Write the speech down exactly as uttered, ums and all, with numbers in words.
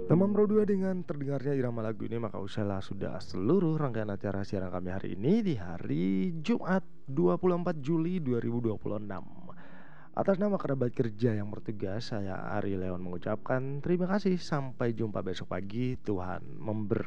Teman Pro dua dengan terdengarnya irama lagu ini maka usahlah sudah seluruh rangkaian acara siaran kami hari ini di hari Jumat dua puluh empat Juli dua ribu dua puluh enam. Atas nama kerabat kerja yang bertugas, saya Ari Leon mengucapkan terima kasih. Sampai jumpa besok pagi. Tuhan memberkati.